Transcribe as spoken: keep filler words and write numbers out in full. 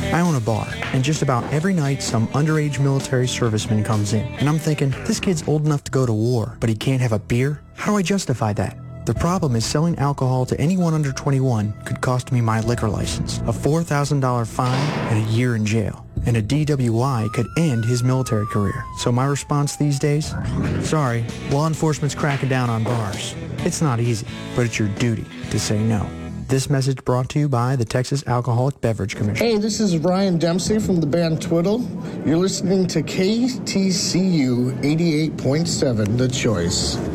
I own a bar, and just about every night some underage military serviceman comes in. And I'm thinking, this kid's old enough to go to war, but he can't have a beer? How do I justify that? The problem is selling alcohol to anyone under twenty-one could cost me my liquor license, a four thousand dollars fine, and a year in jail. And a D W I could end his military career. So my response these days? Sorry, law enforcement's cracking down on bars. It's not easy, but it's your duty to say no. This message brought to you by the Texas Alcoholic Beverage Commission. Hey, this is Ryan Dempsey from the band Twiddle. You're listening to K T C U eighty-eight point seven, The Choice.